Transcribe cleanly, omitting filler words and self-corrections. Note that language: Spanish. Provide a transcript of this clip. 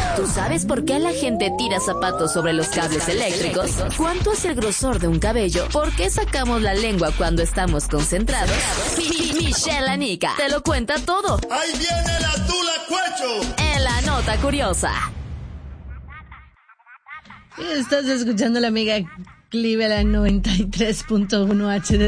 ¿Tú sabes por qué la gente tira zapatos sobre los cables eléctricos? ¿Cuánto es el grosor de un cabello? ¿Por qué sacamos la lengua cuando estamos concentrados? Michelle Anica te lo cuenta todo. ¡Ahí viene la tula cuecho! En la nota curiosa. Estás escuchando la amiga Cleveland 93.1 HD.